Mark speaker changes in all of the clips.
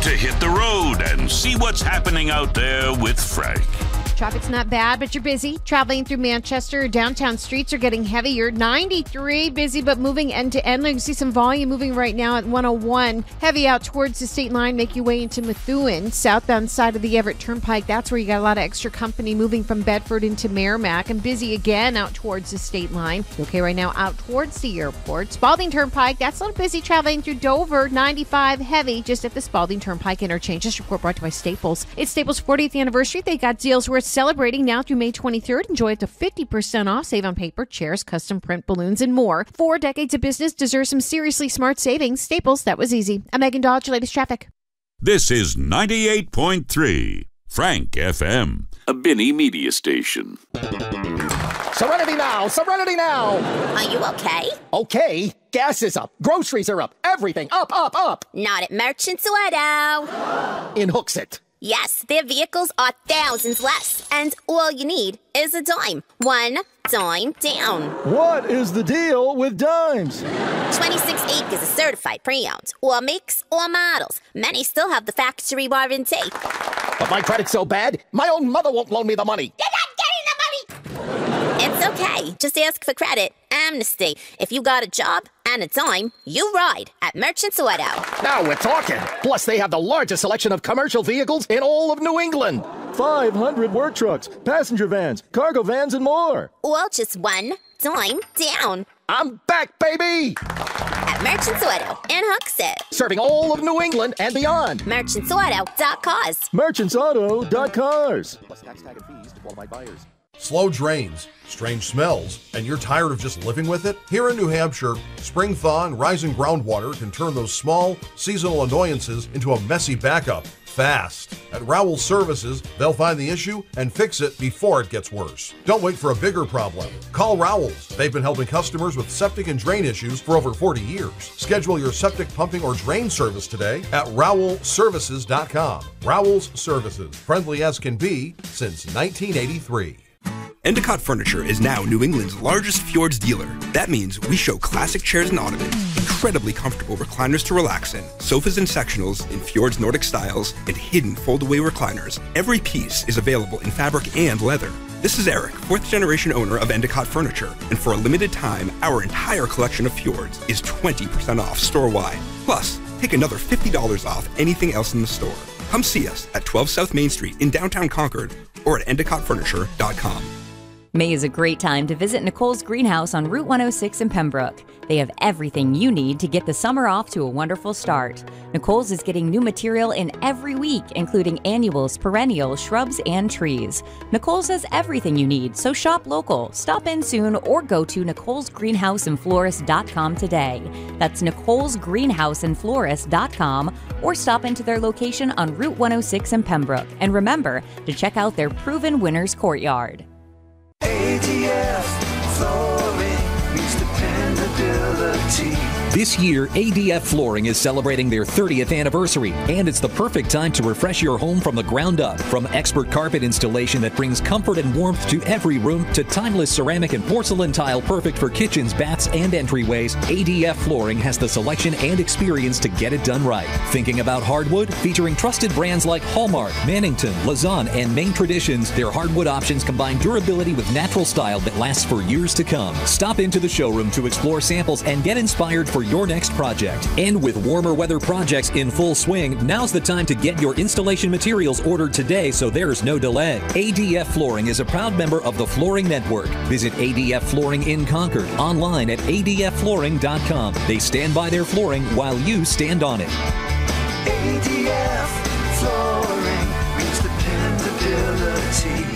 Speaker 1: to hit the road and see what's happening out there with Frank.
Speaker 2: Traffic's not bad, but you're busy. Traveling through Manchester, downtown streets are getting heavier. 93, busy but moving end to end. You can see some volume moving right now at 101. Heavy out towards the state line. Make your way into Methuen. Southbound side of the Everett Turnpike. That's where you got a lot of extra company moving from Bedford into Merrimack. And busy again out towards the state line. Okay, right now out towards the airport. Spalding Turnpike. That's a little busy traveling through Dover. 95, heavy just at the Spalding Turnpike interchange. This report brought to you by Staples. It's Staples' 40th anniversary. They got deals worth celebrating now through May 23rd. Enjoy up to 50% off. Save on paper, chairs, custom print, balloons, and more. 4 decades of business deserves some seriously smart savings. Staples, that was easy. I'm Megan Dodge, latest traffic.
Speaker 1: This is 98.3 Frank FM, a Binny media station.
Speaker 3: Serenity now! Serenity now!
Speaker 4: Are you okay?
Speaker 3: Okay. Gas is up. Groceries are up. Everything up, up, up.
Speaker 4: Not at Merchants Auto.
Speaker 3: In Hooksett.
Speaker 4: Yes, their vehicles are thousands less, and all you need is a dime. 1 dime down.
Speaker 5: What is the deal with dimes?
Speaker 4: 26 acres of certified pre-owned. All makes, all models. Many still have the factory warranty.
Speaker 3: But my credit's so bad, my own mother won't loan me the money.
Speaker 4: You're not getting the money! It's okay. Just ask for credit. Amnesty. If you got a job and a dime, you ride at Merchants Auto.
Speaker 3: Now we're talking. Plus, they have the largest selection of commercial vehicles in all of New England.
Speaker 5: 500 work trucks, passenger vans, cargo vans, and more.
Speaker 4: All just 1 dime down.
Speaker 3: I'm back, baby!
Speaker 4: At Merchants Auto in Hooksett.
Speaker 3: Serving all of New England and beyond.
Speaker 4: Merchantsauto.cars.
Speaker 5: Merchantsauto.cars.
Speaker 3: Plus tax, tag, and fees to qualified buyers.
Speaker 6: Slow drains, strange smells, and you're tired of just living with it? Here in New Hampshire, spring thaw and rising groundwater can turn those small, seasonal annoyances into a messy backup fast. At Rowell Services, they'll find the issue and fix it before it gets worse. Don't wait for a bigger problem. Call Rowell's. They've been helping customers with septic and drain issues for over 40 years. Schedule your septic pumping or drain service today at RowellServices.com. Rowell's Services, friendly as can be since 1983.
Speaker 7: Endicott Furniture is now New England's largest Fjords dealer. That means we show classic chairs and ottomans, incredibly comfortable recliners to relax in, sofas and sectionals in Fjords Nordic styles, and hidden fold-away recliners. Every piece is available in fabric and leather. This is Eric, 4th generation owner of Endicott Furniture, and for a limited time, our entire collection of Fjords is 20% off store-wide. Plus, take another $50 off anything else in the store. Come see us at 12 South Main Street in downtown Concord or at EndicottFurniture.com.
Speaker 8: May is a great time to visit Nicole's Greenhouse on Route 106 in Pembroke. They have everything you need to get the summer off to a wonderful start. Nicole's is getting new material in every week, including annuals, perennials, shrubs, and trees. Nicole's has everything you need, so shop local, stop in soon, or go to Nicole'sGreenhouseandFlorist.com today. That's Nicole'sGreenhouseandFlorist.com, or stop into their location on Route 106 in Pembroke. And remember to check out their proven winner's courtyard.
Speaker 9: ADF Flooring means dependability.
Speaker 10: This year, ADF Flooring is celebrating their 30th anniversary, and it's the perfect time to refresh your home from the ground up. From expert carpet installation that brings comfort and warmth to every room, to timeless ceramic and porcelain tile perfect for kitchens, baths, and entryways, ADF Flooring has the selection and experience to get it done right. Thinking about hardwood? Featuring trusted brands like Hallmark, Mannington, Lausanne, and Maine Traditions, their hardwood options combine durability with natural style that lasts for years to come. Stop into the showroom to explore samples and get inspired for your next project. And with warmer weather projects in full swing, now's the time to get your installation materials ordered today so there's no delay. ADF Flooring is a proud member of the Flooring Network. Visit ADF Flooring in Concord online at adfflooring.com. They stand by their flooring while you stand on it.
Speaker 9: ADF Flooring means dependability.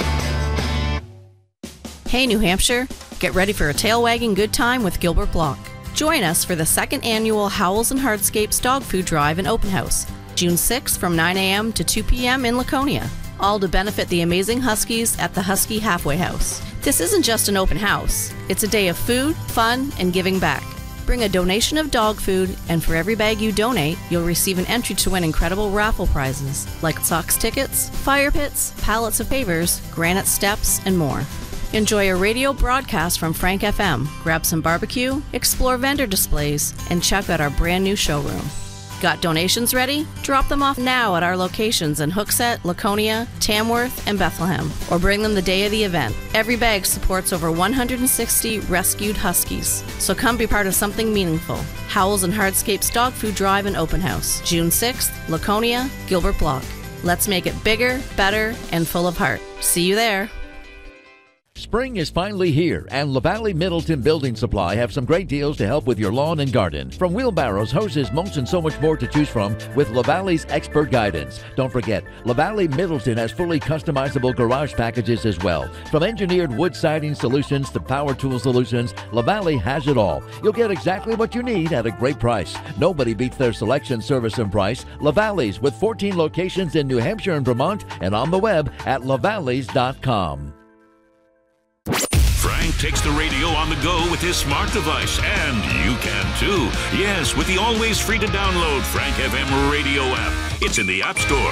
Speaker 11: Hey New Hampshire, get ready for a tail-wagging good time with Gilbert Blanc. Join us for the 2nd annual Howells and Hardscapes Dog Food Drive and Open House, June 6th from 9 a.m. to 2 p.m. in Laconia, all to benefit the amazing Huskies at the Husky Halfway House. This isn't just an open house. It's a day of food, fun, and giving back. Bring a donation of dog food, and for every bag you donate, you'll receive an entry to win incredible raffle prizes like Sox tickets, fire pits, pallets of pavers, granite steps, and more. Enjoy a radio broadcast from Frank FM, grab some barbecue, explore vendor displays, and check out our brand new showroom. Got donations ready? Drop them off now at our locations in Hooksett, Laconia, Tamworth, and Bethlehem, or bring them the day of the event. Every bag supports over 160 rescued huskies. So come be part of something meaningful. Howells and Hardscape's Dog Food Drive and Open House, June 6th, Laconia, Gilbert Block. Let's make it bigger, better, and full of heart. See you there.
Speaker 12: Spring is finally here, and LaValle Middleton Building Supply have some great deals to help with your lawn and garden. From wheelbarrows, hoses, mulch, and so much more to choose from with LaValle's expert guidance. Don't forget, LaValle Middleton has fully customizable garage packages as well. From engineered wood siding solutions to power tool solutions, LaValle has it all. You'll get exactly what you need at a great price. Nobody beats their selection, service, and price. LaValle's, with 14 locations in New Hampshire and Vermont, and on the web at lavalleys.com.
Speaker 1: Frank takes the radio on the go with his smart device, and you can too. Yes, with the always free to download Frank FM radio app. It's in the App Store.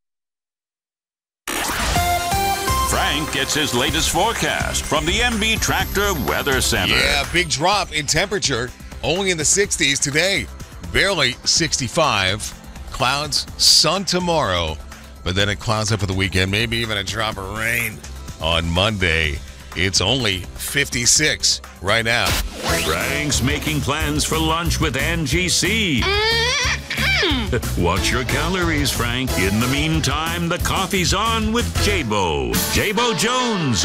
Speaker 1: Frank gets his latest forecast from the MB Tractor Weather Center.
Speaker 13: Yeah, big drop in temperature. Only in the 60s today. Barely 65. Clouds, sun tomorrow. But then it clouds up for the weekend. Maybe even a drop of rain on Monday. It's only 56 right now.
Speaker 1: Frank's making plans for lunch with Angie C. Watch your calories, Frank. In the meantime, the coffee's on with J-Bo. J-Bo Jones.